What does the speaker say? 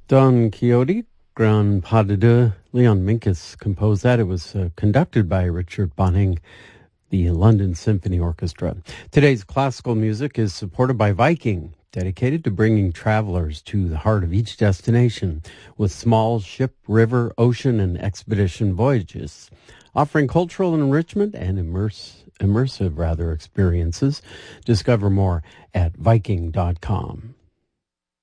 Don Quixote, Grand Pas de Deux. Leon Minkus composed that. It was conducted by Richard Bonning, the London Symphony Orchestra. Today's classical music is supported by Viking, dedicated to bringing travelers to the heart of each destination with small ship, river, ocean, and expedition voyages, offering cultural enrichment and immersive experiences. Discover more at Viking.com.